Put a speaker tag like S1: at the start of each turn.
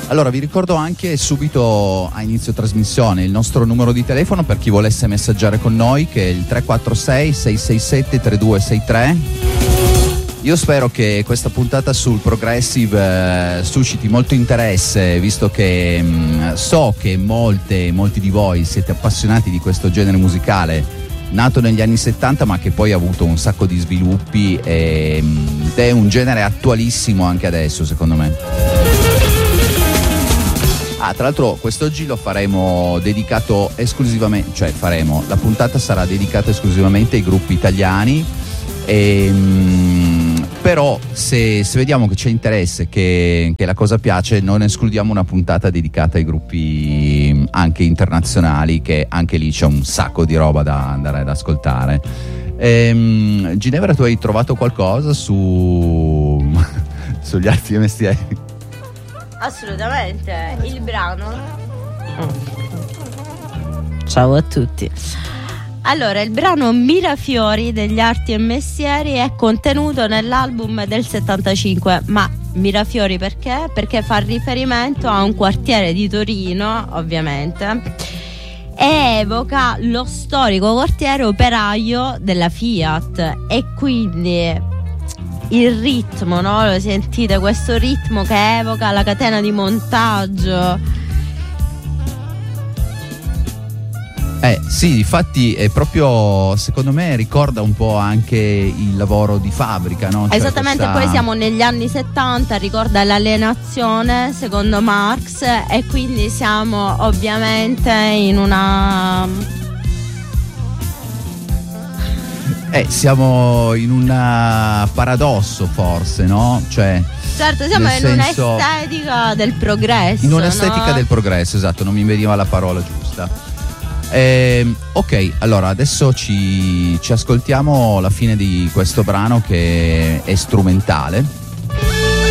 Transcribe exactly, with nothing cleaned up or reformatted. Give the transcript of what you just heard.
S1: Allora vi ricordo anche subito a inizio trasmissione il nostro numero di telefono per chi volesse messaggiare con noi, che è il tre quattro sei sei sei sette tre due sei tre. Io spero che questa puntata sul progressive eh, susciti molto interesse, visto che mh, so che molte, molti di voi siete appassionati di questo genere musicale nato negli anni settanta, ma che poi ha avuto un sacco di sviluppi e, mh, ed è un genere attualissimo anche adesso, secondo me. Ah, tra l'altro quest'oggi lo faremo dedicato esclusivamente, cioè faremo, la puntata sarà dedicata esclusivamente ai gruppi italiani, e, mh, però se, se vediamo che c'è interesse, che, che la cosa piace, non escludiamo una puntata dedicata ai gruppi anche internazionali, che anche lì c'è un sacco di roba da andare ad ascoltare. E, Ginevra, tu hai trovato qualcosa su sugli arti e mestieri?
S2: Assolutamente, il brano. Ciao a tutti. Allora, il brano Mirafiori degli Arti e Mestieri è contenuto nell'album del settantacinque, ma Mirafiori perché? Perché fa riferimento a un quartiere di Torino, ovviamente, e evoca lo storico quartiere operaio della Fiat, e quindi il ritmo, no? Lo sentite, questo ritmo che evoca la catena di montaggio.
S1: Eh sì, infatti è proprio, secondo me ricorda un po' anche il lavoro di fabbrica, no? Cioè
S2: Esattamente,
S1: questa...
S2: poi siamo negli anni settanta, ricorda l'alienazione secondo Marx, e quindi siamo ovviamente in una...
S1: Eh, siamo in un paradosso forse, no? Cioè,
S2: certo, siamo in senso... un'estetica del progresso.
S1: In un'estetica
S2: no?
S1: del progresso, esatto, non mi veniva la parola giusta. Eh, ok, allora adesso ci, ci ascoltiamo la fine di questo brano, che è strumentale.